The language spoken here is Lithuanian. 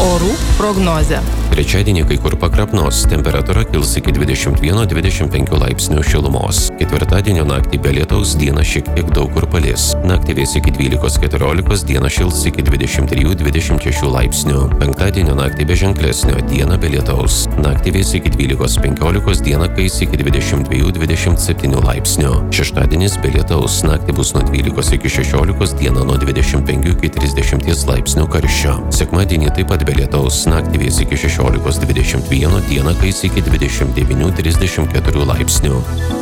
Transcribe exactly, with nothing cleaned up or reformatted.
Orų prognozė. Trečiadienį kai kur pakrapnos, temperatūra kils iki dvidešimt vieno dvidešimt penkių laipsnių šilumos. Ketvirtadienio naktį be lietaus, dieną šiek tiek daug kur palis. Naktį vės iki dvylikos keturiolikos, dieną šils iki dvidešimt trijų dvidešimt šešių laipsnių. Penktadienio naktį be ženklesnio, dieną be lietaus. Naktį vės iki dvylikos penkiolikos, dieną kais iki dvidešimt dviejų dvidešimt septynių laipsnių. Šeštadienis be lietaus, naktį bus nuo dvylikos iki šešiolikos, dieną nuo dvidešimt penkių iki trisdešimties laipsnių karščio. Sekmadienį taip pat be lietaus, naktį vės iki šešiolikos dvidešimt vieno, dieną kais iki dvidešimt devynių trisdešimt keturių laipsnių.